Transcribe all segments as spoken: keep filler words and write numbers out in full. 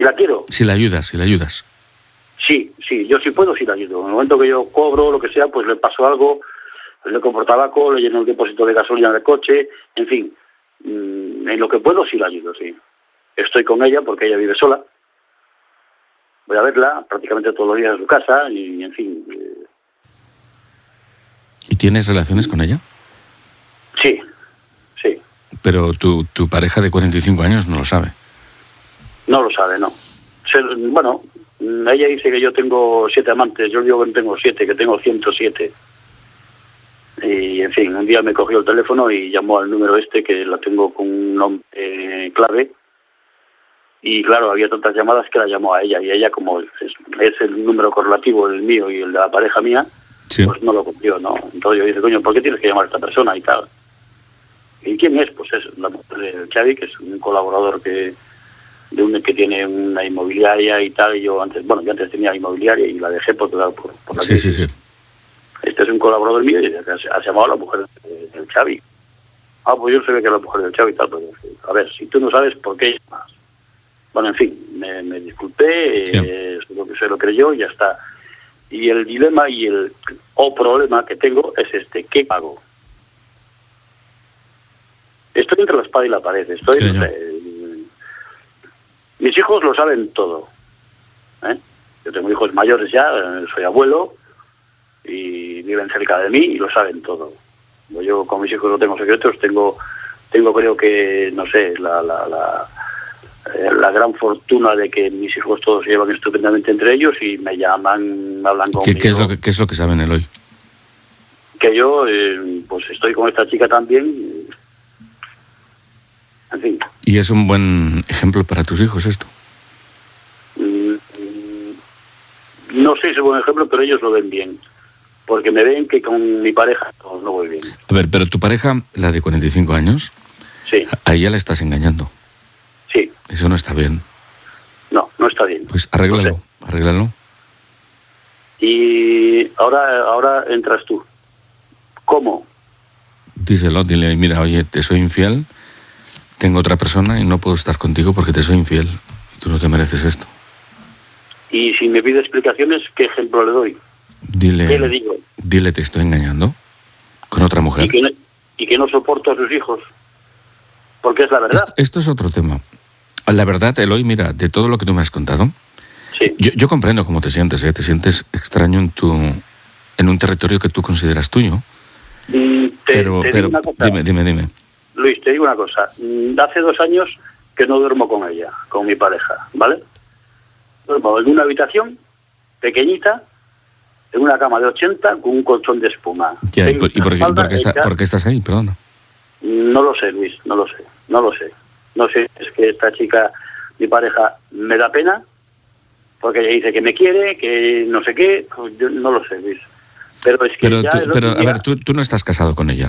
la quiero. Si la ayudas, si la ayudas. Sí, sí, yo sí puedo, sí la ayudo. En el momento que yo cobro, lo que sea, pues le paso algo, le compro tabaco, le lleno el depósito de gasolina del coche, en fin, en lo que puedo sí la ayudo, sí. Estoy con ella porque ella vive sola. Voy a verla prácticamente todos los días en su casa y, en fin. Eh... ¿Y tienes relaciones con ella? Sí, sí. Pero tu, tu pareja de cuarenta y cinco años no lo sabe. No lo sabe, no. Se, bueno, ella dice que yo tengo siete amantes, yo digo que no tengo siete, que tengo ciento siete. Y, en fin, un día me cogió el teléfono y llamó al número este, que la tengo con un nombre eh, clave. Y claro, había tantas llamadas que la llamó a ella. Y ella, como es, es el número correlativo, el mío y el de la pareja mía, sí, pues no lo cogió, ¿no? Entonces yo dije, coño, ¿por qué tienes que llamar a esta persona y tal? ¿Y quién es? Pues es la mujer de Xavi, que es un colaborador que de un que tiene una inmobiliaria y tal. Y yo antes, bueno, yo antes tenía inmobiliaria y la dejé por, por, por la Sí, sí, sí. Este es un colaborador mío y ha llamado a la mujer del Xavi. Ah, pues yo sé que es la mujer del Xavi y tal, pero a ver, si tú no sabes por qué llamas. Bueno, en fin, me, me disculpé, sí. eh, lo que se lo creyó y ya está. Y el dilema y el o problema que tengo es este, ¿qué pago? Estoy entre la espada y la pared, estoy... Sí, eh, mis hijos lo saben todo. ¿eh? Yo tengo hijos mayores ya, soy abuelo, y viven cerca de mí y lo saben todo. Yo con mis hijos no tengo secretos, tengo, tengo creo que, no sé, la... la, la la gran fortuna de que mis hijos todos se llevan estupendamente entre ellos y me llaman, hablan conmigo. ¿Qué, qué, es, lo que, ¿Qué es lo que saben, Eloy? Que yo, eh, pues estoy con esta chica también, en fin. ¿Y es un buen ejemplo para tus hijos esto? Mm, no sé si es un buen ejemplo, pero ellos lo ven bien. Porque me ven que con mi pareja pues, no voy bien. A ver, pero tu pareja, la de cuarenta y cinco años, sí, a ella la estás engañando. Sí. Eso no está bien. No, no está bien. Pues arréglalo, no sé. arréglalo. Y ahora, ahora entras tú. ¿Cómo? Díselo, dile, mira, oye, te soy infiel, tengo otra persona y no puedo estar contigo porque te soy infiel. Y tú no te mereces esto. Y si me pide explicaciones, ¿qué ejemplo le doy? Dile, ¿Qué le digo? Dile, te estoy engañando con otra mujer. Y que no, y que no soporto a sus hijos. Porque es la verdad. Esto, esto es otro tema. La verdad, Eloy, mira, de todo lo que tú me has contado, sí. yo, yo comprendo cómo te sientes, ¿eh? Te sientes extraño en tu en un territorio que tú consideras tuyo. Mm, te, pero, te pero digo una cosa. dime, dime, dime. Luis, te digo una cosa. Hace dos años que no duermo con ella, con mi pareja, ¿vale? Duermo en una habitación pequeñita, en una cama de ochenta, con un colchón de espuma. Ya, ¿y, por, y por, qué, por, qué está, por qué estás ahí? Perdona. No lo sé, Luis, no lo sé, no lo sé. No sé, es que esta chica, mi pareja, me da pena, porque ella dice que me quiere, que no sé qué, pues yo no lo sé, Luis. Pero es que Pero, ya tú, pero día... a ver, tú, tú no estás casado con ella.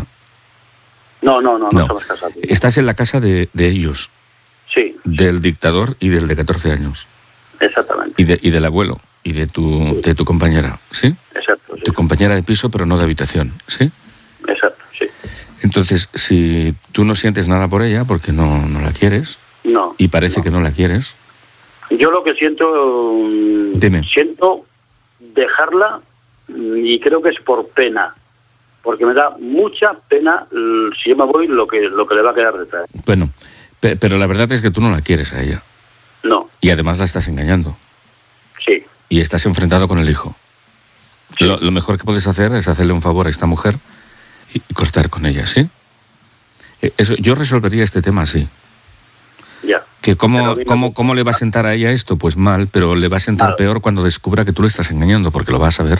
No, no, no, no, no. estamos casados. Estás en la casa de, de ellos. Sí. Del dictador y del de catorce años. Exactamente. Y, de, y del abuelo, y de tu, sí. de tu compañera, ¿sí? Exacto, sí. Tu compañera de piso, pero no de habitación, ¿sí? Exacto, sí. Entonces, si tú no sientes nada por ella, porque no, no la quieres, no, y parece no. que no la quieres... Yo lo que siento... Dime. Siento dejarla, y creo que es por pena, porque me da mucha pena si yo me voy lo que, lo que le va a quedar detrás. Bueno, pe- pero la verdad es que tú no la quieres a ella. No. Y además la estás engañando. Sí. Y estás enfrentado con el hijo. Sí. Lo, lo mejor que puedes hacer es hacerle un favor a esta mujer y cortar con ella, ¿sí? Eso, yo resolvería este tema así. Ya. Que cómo, cómo, ¿Cómo le va a sentar a ella esto? Pues mal, pero le va a sentar mal. Peor cuando descubra que tú le estás engañando, porque lo va a saber.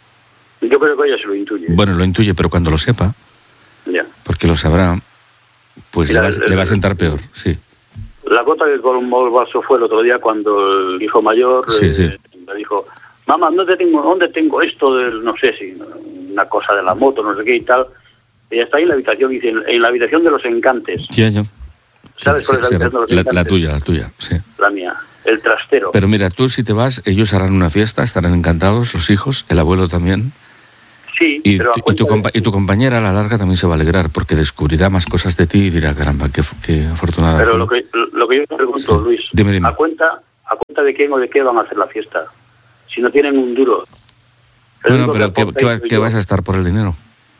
Yo creo que ella se lo intuye. Bueno, lo intuye, pero cuando lo sepa, ya. porque lo sabrá, pues Mira, le, va, el, le va a sentar peor, sí. La gota que colmó el vaso fue el otro día cuando el hijo mayor sí, eh, sí. me dijo, mamá, ¿dónde tengo, ¿dónde tengo esto de, no sé si, una cosa de la moto, no sé qué y tal? Y está ahí en la habitación, dice, en la habitación de los encantes. Sí, yo. ¿Sabes sí, cuál sí, es la habitación de los la, encantes? la tuya, la tuya, sí. La mía, el trastero. Pero mira, tú si te vas, ellos harán una fiesta, estarán encantados, los hijos, el abuelo también. Sí, y, pero y, tu compa- y tu compañera a la larga también se va a alegrar, porque descubrirá más cosas de ti y dirá, caramba, qué, qué afortunada Pero fui. lo que, lo que yo te pregunto, sí. Luis, dime, dime. ¿a cuenta, ¿a cuenta de quién o de qué van a hacer la fiesta? Si no tienen un duro. El Bueno, único pero que ¿qué, qué, va- soy qué yo. vas a estar por el dinero?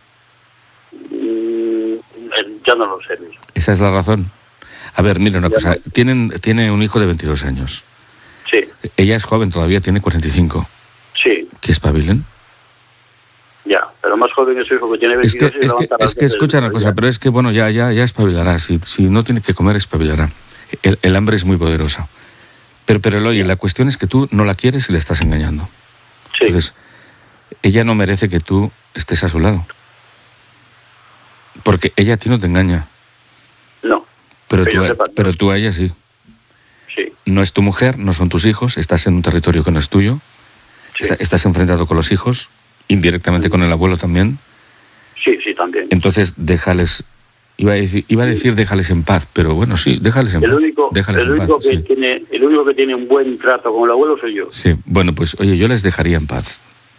Mm, eh, ya no lo sé, Luis. Esa es la razón. A ver, mira una Ya cosa. no. Tienen, tiene un hijo de veintidós años. Sí, Ella es joven todavía, tiene cuarenta y cinco. sí, ¿Que espabilen? ya. Pero más joven es su hijo que tiene Es que, veintidós y es que, levanta las es que doce escucha una del cosa, día. pero es que, bueno, ya, ya, ya espabilará. Si, si no tiene que comer, espabilará. El, el hambre es muy poderosa. Pero, pero oye, la cuestión es que tú no la quieres y le estás engañando. Sí, Entonces, ella no merece que tú estés a su lado. Porque ella a ti no te engaña. no, Pero Que tú, yo a- sepa, no. pero tú a ella sí. sí, No es tu mujer, no son tus hijos, estás en un territorio que no es tuyo, sí, está- estás enfrentado con los hijos, indirectamente con el abuelo también. sí, sí, también. Entonces, déjales, iba a decir, iba a decir déjales en paz, pero bueno, sí, déjales en El paz. único, déjales el en único paz, que sí. tiene, el único que tiene un buen trato con el abuelo soy yo. Sí, bueno, pues oye, yo les dejaría en paz.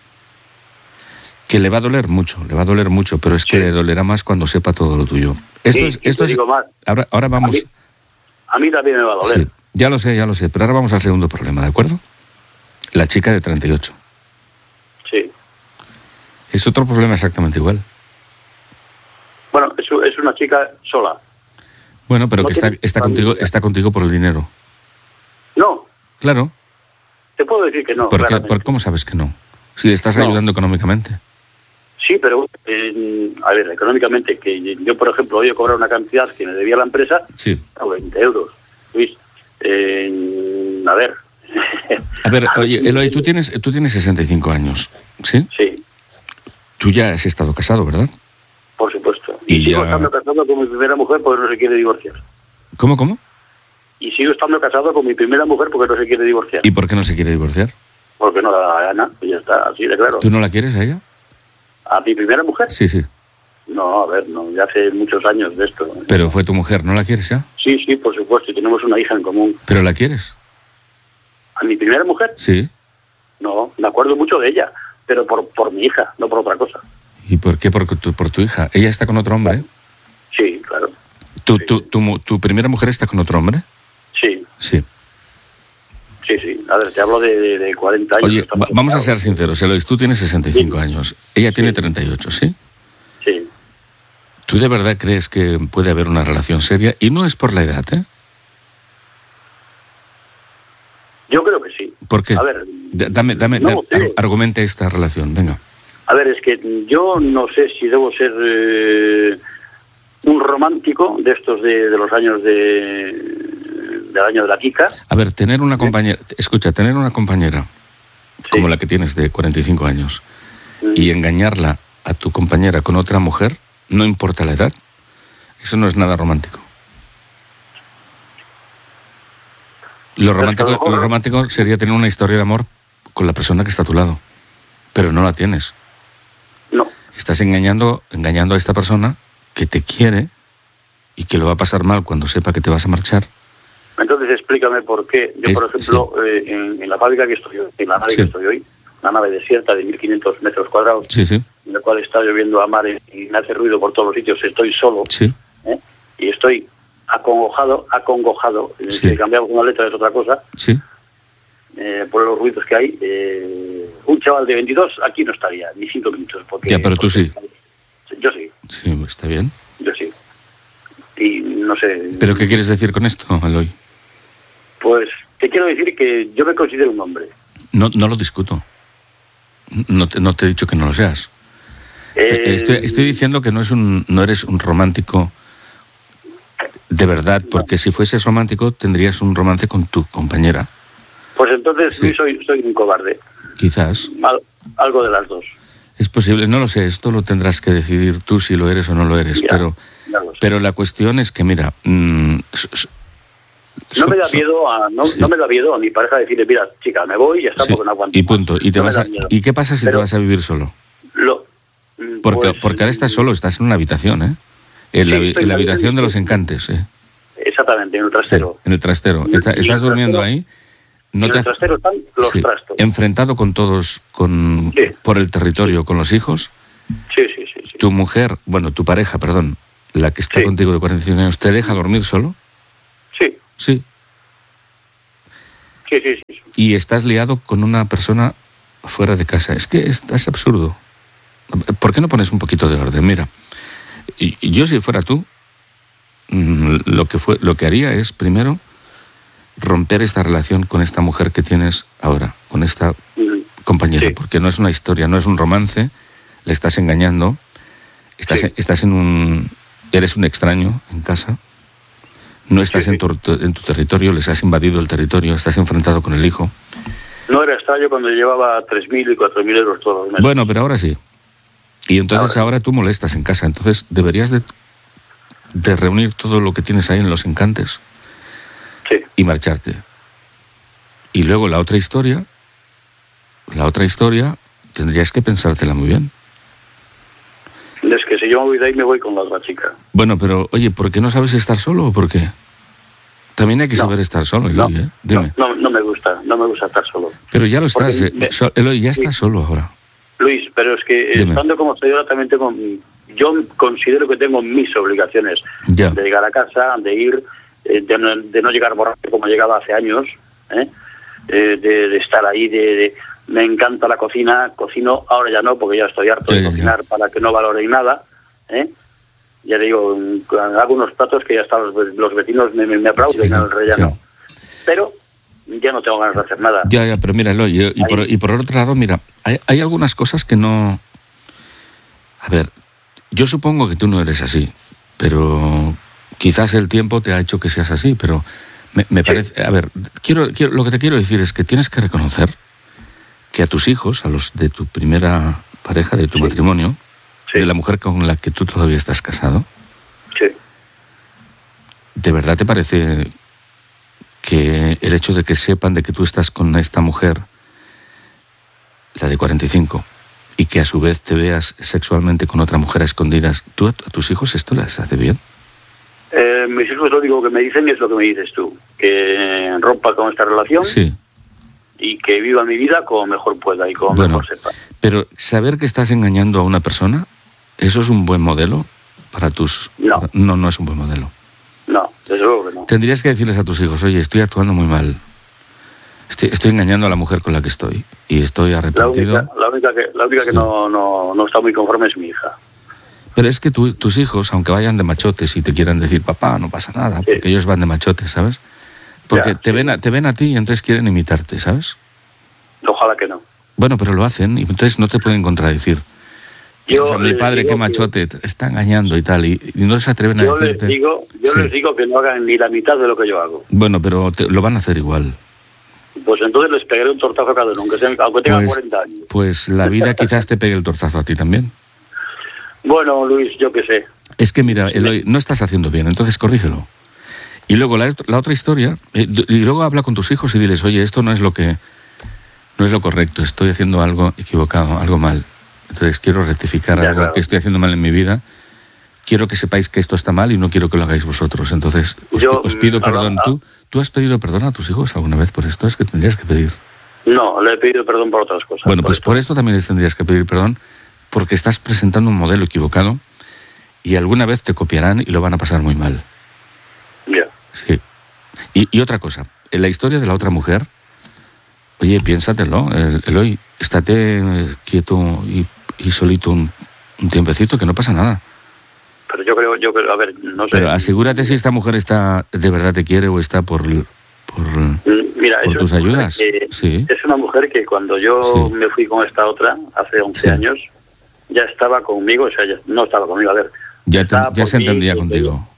Que le va a doler mucho, le va a doler mucho, pero es que Sí. le dolerá más cuando sepa todo lo tuyo. Esto Sí, es, y esto te es, digo más, ahora, ahora a vamos. mí, a mí también me va a doler. Sí, ya lo sé, ya lo sé, pero ahora vamos al segundo problema, ¿de acuerdo? La chica de treinta y ocho. Sí. Es otro problema exactamente igual. Bueno, es, u- es una chica sola. Bueno, pero No que está, tiene está, contigo, familia. está contigo por el dinero. No, Claro. te puedo decir que no. ¿Por qué- claramente. por- ¿Cómo sabes que no? Si le estás No. ayudando económicamente. Sí, pero, eh, a ver, económicamente, que yo, por ejemplo, hoy he cobrado una cantidad que me debía la empresa, Sí. a veinte euros. Luis, eh, a ver. A ver, oye, Eloy, tú tienes, tú tienes sesenta y cinco años, ¿sí? Sí, Tú ya has estado casado, ¿verdad? por supuesto. Y Y, sigo ya- estando casado con mi primera mujer porque no se quiere divorciar. ¿Cómo, cómo? Y sigo estando casado con mi primera mujer porque no se quiere divorciar. ¿Y por qué no se quiere divorciar? Porque no le da la gana, y ya está, así de claro. ¿Tú no la quieres a ella? ¿A mi primera mujer? Sí, sí. No, a ver, no, ya hace muchos años de esto. Pero fue tu mujer, ¿no la quieres ya? Sí, sí, por supuesto, y tenemos una hija en común. ¿Pero la quieres? ¿A mi primera mujer? Sí. No, me acuerdo mucho de ella, pero por, por mi hija, no por otra cosa. ¿Y por qué? Por tu, por tu hija. ¿Ella está con otro hombre? Sí, claro, ¿Tu, Sí. tu, tu, mu- tu primera mujer está con otro hombre? sí, Sí. sí, sí. A ver, te hablo de, de, de cuarenta años. Oye, estamos va- vamos a ser separados. sinceros, Eloy, tú tienes sesenta y cinco Sí. años, ella tiene Sí. treinta y ocho, ¿sí? Sí, ¿Tú de verdad crees que puede haber una relación seria? Y no es por la edad, ¿eh? yo creo que sí. ¿Por qué? A ver, D- Dame, dame, no da- sé. ar- argumente esta relación, venga. A ver, es que yo no sé si debo ser eh, un romántico de estos de, de los años de del año de la Kika. A ver, tener una compañera, escucha, tener una compañera Sí. como la que tienes de cuarenta y cinco años Mm. y engañarla a tu compañera con otra mujer, no importa la edad, eso no es nada romántico. Lo romántico, mejor- lo romántico sería tener una historia de amor con la persona que está a tu lado, pero no la tienes. No, Estás engañando, engañando a esta persona que te quiere y que lo va a pasar mal cuando sepa que te vas a marchar. entonces explícame por qué. Yo, Es- por ejemplo, eh, en, en la fábrica que estoy hoy, en la nave Sí. que estoy hoy, una nave desierta de mil quinientos metros cuadrados, Sí, sí, en la cual está lloviendo a mares y me hace ruido por todos los sitios, estoy solo, sí. ¿eh? Y estoy acongojado, acongojado, eh, Sí. si cambiar alguna letra es otra cosa, Sí. eh, por los ruidos que hay. eh, un chaval de veintidós aquí no estaría, ni cinco minutos. Porque, Ya, pero tú porque- Yo sí, Sí, está bien. yo sí. Y no sé, ¿Pero qué quieres decir con esto, Eloy? pues te quiero decir que yo me considero un hombre. No, no lo discuto. No te, no te he dicho que no lo seas. Eh, Estoy, estoy diciendo que no, es un, no eres un romántico de verdad, porque si fueses romántico tendrías un romance con tu compañera. Pues entonces Sí. Luis, soy, soy un cobarde. Quizás. Al- algo de las dos. Es posible, no lo sé, esto lo tendrás que decidir tú si lo eres o no lo eres, Ya, pero, ya lo sé. pero la cuestión es que, mira... mm, s- s- No so- me da so- miedo a no, Sí. no me da miedo a mi pareja decirle, mira, chica, me voy y ya está sí, porque no aguanto y más". punto. ¿Y, te No me vas da a- miedo. ¿Y qué pasa si te Pero vas a vivir solo? Lo, mm, Porque, pues, porque ahora estás solo, estás en una habitación, ¿eh? En la, Sí, vi- estoy en la en la habitación de habitación. los encantes, ¿eh? Exactamente, en el Sí, trastero. en el trastero. Y- Está- y estás el durmiendo trastero- ahí, no en te el hace- trastero están los sí, trastos. enfrentado con todos, con Sí. por el territorio, con los hijos. Sí, sí, sí. sí. Tu mujer, bueno, tu pareja, perdón, la que está Sí. contigo de cuarenta y cinco años, ¿te deja dormir solo? Sí, Sí. Sí, sí, sí. Y estás liado con una persona fuera de casa. Es que es, es absurdo. ¿Por qué no pones un poquito de orden? Mira, y, y yo si fuera tú, lo que, fue, lo que haría es, primero, romper esta relación con esta mujer que tienes ahora, con esta compañera, sí. Porque no es una historia, no es un romance, le estás engañando, estás, sí. estás en un... eres un extraño en casa, no estás sí, sí. En, tu, en tu territorio, les has invadido el territorio, estás enfrentado con el hijo. No era extraño cuando llevaba tres mil y cuatro mil euros todos los meses. Bueno, pero ahora sí. Y entonces ahora, ahora tú molestas en casa, entonces deberías de, de reunir todo lo que tienes ahí en los encantes sí. y marcharte. Y luego la otra historia, la otra historia, tendrías que pensártela muy bien. Es que si yo me voy de ahí me voy con la otra chica. Bueno, pero oye, ¿por qué no sabes estar solo o por qué? También hay que no, saber estar solo, Eloy, no, ¿eh? Dime. No, no, no me gusta, no me gusta estar solo. Pero ya lo estás, eh, me, so, Eloy, ya sí. estás solo ahora. Luis, pero es que Dime. Estando como estoy ahora también tengo, yo considero que tengo mis obligaciones ya. De llegar a casa, de ir, de no, de no llegar borracho como llegaba hace años, ¿eh? de, de, de estar ahí, de, de me encanta la cocina, cocino, ahora ya no, porque ya estoy harto sí, de cocinar ya. Para que no valoren nada, ¿eh? Ya digo, hago unos platos que ya están los, los vecinos me, me, me aplauden sí, en el relleno. Sí. Pero ya no tengo ganas de hacer nada. Ya, ya, pero mira, Eloy, y, y, por, y por otro lado, mira, hay, hay algunas cosas que no... A ver, yo supongo que tú no eres así, pero quizás el tiempo te ha hecho que seas así, pero me, me sí. parece... A ver, quiero, quiero, lo que te quiero decir es que tienes que reconocer que a tus hijos, a los de tu primera pareja, de tu sí. matrimonio, sí. de la mujer con la que tú todavía estás casado, sí. ¿de verdad te parece que el hecho de que sepan de que tú estás con esta mujer, la de cuarenta y cinco, y que a su vez te veas sexualmente con otra mujer a escondidas, ¿tú a, a tus hijos esto les hace bien? Eh, mis hijos lo único que me dicen es lo que me dices tú, que rompa con esta relación. Sí. Y que viva mi vida como mejor pueda y como bueno, mejor sepa. Pero saber que estás engañando a una persona, ¿eso es un buen modelo para tus...? No. No, no es un buen modelo. No, desde luego que no. Tendrías que decirles a tus hijos, oye, estoy actuando muy mal. Estoy, estoy engañando a la mujer con la que estoy y estoy arrepentido. La única, la única que, la única sí. que no, no, no está muy conforme es mi hija. Pero es que tu, tus hijos, aunque vayan de machotes y te quieran decir, papá, no pasa nada, sí. porque ellos van de machotes, ¿sabes? Porque ya, te, sí. ven a, te ven a ti y entonces quieren imitarte, ¿sabes? Ojalá que no. Bueno, pero lo hacen y entonces no te pueden contradecir. Yo, o sea, mi padre, qué machote, te está engañando y tal, y, y no se atreven a yo decirte... Les digo, yo sí. les digo que no hagan ni la mitad de lo que yo hago. Bueno, pero te, lo van a hacer igual. Pues entonces les pegaré un tortazo a cada uno, aunque, sea, aunque tengan pues, cuarenta años. Pues la vida quizás te pegue el tortazo a ti también. Bueno, Luis, yo qué sé. Es que mira, Eloy, no estás haciendo bien, entonces corrígelo. Y luego la, la otra historia, eh, y luego habla con tus hijos y diles, oye, esto no es lo que no es lo correcto, estoy haciendo algo equivocado, algo mal. Entonces quiero rectificar ya, algo claro. que estoy haciendo mal en mi vida. Quiero que sepáis que esto está mal y no quiero que lo hagáis vosotros. Entonces os, Yo, os pido perdón. ¿Tú, ¿Tú has pedido perdón a tus hijos alguna vez por esto? Es que tendrías que pedir. No, le he pedido perdón por otras cosas. Bueno, por pues esto. por esto también les tendrías que pedir perdón, porque estás presentando un modelo equivocado y alguna vez te copiarán y lo van a pasar muy mal. Ya. Sí. Y, y otra cosa, en la historia de la otra mujer, oye, piénsatelo, Eloy, estate quieto y, y solito un, un tiempecito, que no pasa nada. Pero yo creo, yo creo, a ver, no sé. Pero asegúrate si esta mujer está, de verdad te quiere o está por, por, Mira, por tus ayudas. Que, sí. Es una mujer que cuando yo sí. me fui con esta otra, hace once sí. años, ya estaba conmigo, o sea, ya, no estaba conmigo, a ver. Ya, te, ya se entendía mí, contigo.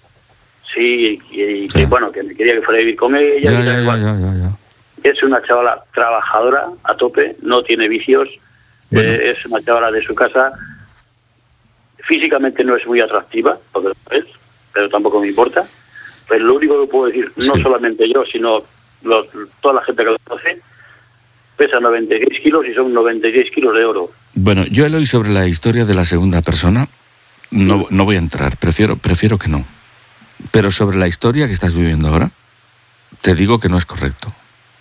Sí, y, y sí. que bueno, que me quería que fuera a vivir con ella. Ya, y ya, ya, ya, ya, ya. Es una chavala trabajadora a tope, no tiene vicios, bueno. eh, es una chavala de su casa. Físicamente no es muy atractiva, porque lo es, pero tampoco me importa. Pero lo único que puedo decir, no sí. solamente yo, sino los, toda la gente que lo conoce, pesa noventa y seis kilos y son noventa y seis kilos de oro. Bueno, yo Eloy, sobre la historia de la segunda persona, no, no voy a entrar, prefiero, prefiero que no. Pero sobre la historia que estás viviendo ahora, te digo que no es correcto.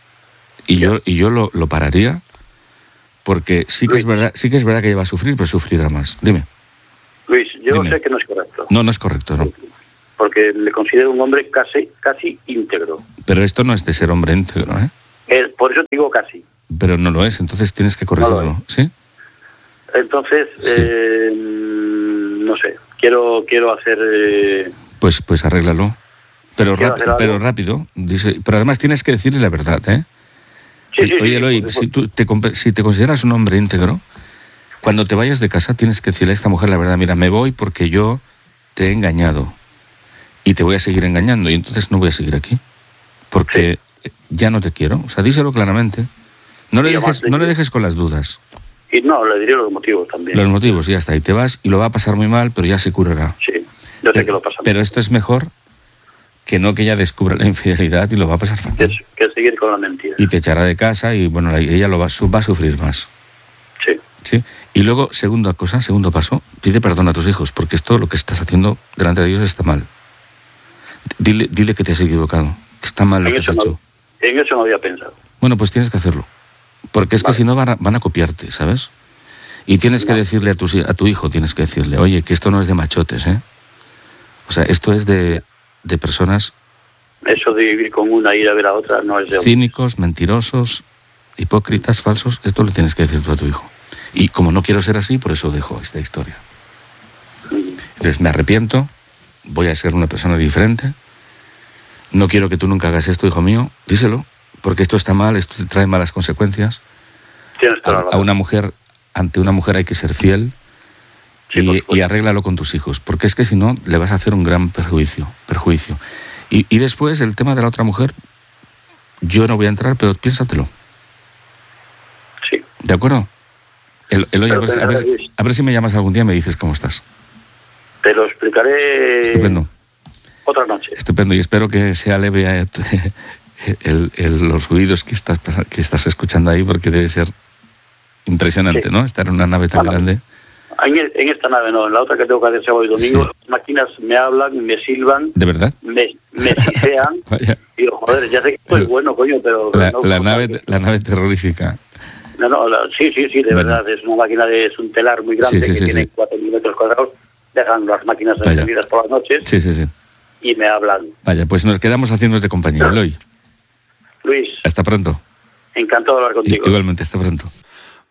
Y yo, y yo lo, lo pararía, porque sí que Luis. es verdad, sí que es verdad que ella va a sufrir, pero sufrirá más. Dime. Luis, yo Dime. sé que no es correcto. No, no es correcto, no. Porque me considero un hombre casi, casi íntegro. Pero esto no es de ser hombre íntegro, ¿eh? Eh, por eso te digo casi. Pero no lo es, entonces tienes que corregirlo, No ¿sí? Entonces, Sí. eh, no sé, quiero quiero hacer... Eh, Pues pues arréglalo. Pero, Quiero rápido, hacer algo. pero rápido. Dice, pero además tienes que decirle la verdad, ¿eh? sí, sí, Oye, sí, Eloy, pues, si, tú te, comp- si te consideras un hombre íntegro, cuando te vayas de casa tienes que decirle a esta mujer la verdad. Mira, me voy porque yo te he engañado y te voy a seguir engañando y entonces no voy a seguir aquí porque ya no te quiero. O sea, díselo claramente. No le Sí, dejes, además, no le dejes con las dudas. Y no, le diré los motivos también. Los motivos, ya está. Y te vas y lo va a pasar muy mal, pero ya se curará. Sí, yo sé que lo pasa. Pero esto es mejor que no que ella descubra la infidelidad y lo va a pasar Que, fatal. que seguir con la mentira. Y te echará de casa y bueno, la- ella lo va, a su- va a sufrir más. Sí, ¿Sí? Y luego, segunda cosa, segundo paso, pide perdón a tus hijos, porque esto lo que estás haciendo delante de Dios está mal. Dile, dile que te has equivocado, que está mal lo en que has eso, no, hecho. en eso no había pensado. Bueno, pues tienes que hacerlo. Porque es que Vale. si no van a, van a copiarte, ¿sabes? Y tienes que No. decirle a tu, a tu hijo, tienes que decirle, oye, que esto no es de machotes, ¿eh? O sea, esto es de, de personas Eso de vivir con una y ir a ver a otra no es de... cínicos, mentirosos, hipócritas, falsos. Esto lo tienes que decir tú a tu hijo. Y como no quiero ser así, por eso dejo esta historia. Entonces me arrepiento, voy a ser una persona diferente, no quiero que tú nunca hagas esto, hijo mío, díselo, porque esto está mal, esto te trae malas consecuencias. Tienes toda la A, a razón. una mujer, ante una mujer hay que ser fiel Sí, por y, supuesto. y arréglalo con tus hijos, porque es que si no le vas a hacer un gran perjuicio. perjuicio. Y, y después el tema de la otra mujer, yo no voy a entrar, pero piénsatelo, Sí. ¿de acuerdo? El, Eloy, a, Pero ver, si- a, ver, pensaré, si- a ver si me llamas algún día y me dices cómo estás. Te lo explicaré Estupendo. otra noche. Estupendo, y espero que sea leve eh, el, el- los ruidos que estás, que estás escuchando ahí, porque debe ser impresionante, Sí. ¿no? Estar en una nave tan Ah, no. grande. En, en esta nave no, en la otra que tengo que hacer sábado y domingo, Sí. las máquinas me hablan, me silban, ¿De verdad? me, me sisean. Vaya. Y digo, joder, ya sé que soy bueno, coño, pero... La, no, la no, nave, la nave terrorífica. No, no, la- sí, sí, sí, de Bueno. verdad, es una máquina, de, es un telar muy grande Sí, sí, que sí, tiene sí. cuatro mil metros cuadrados, dejan las máquinas Vaya. encendidas por las noches Sí, sí, sí. y me hablan. Vaya, pues nos quedamos haciéndote compañía, Eloy. Luis, Hasta pronto. encantado de hablar I- contigo. Igualmente, hasta pronto.